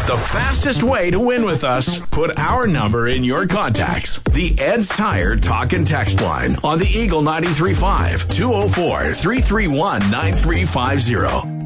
The fastest way to win with us, put our number in your contacts. The Ed's Tire Talk and Text line on the Eagle 93.5 204-331-9350.